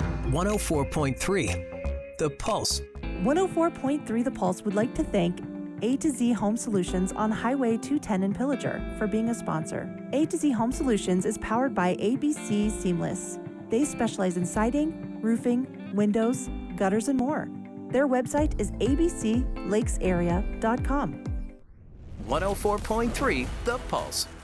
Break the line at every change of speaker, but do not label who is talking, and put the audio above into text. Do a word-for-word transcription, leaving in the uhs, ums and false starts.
one oh four point three The Pulse.
one oh four point three The Pulse would like to thank A to Z Home Solutions on Highway two ten in Pillager for being a sponsor. A to Z Home Solutions is powered by A B C Seamless. They specialize in siding, roofing, windows, gutters, and more. Their website is a b c lakes area dot com.
one oh four point three The Pulse.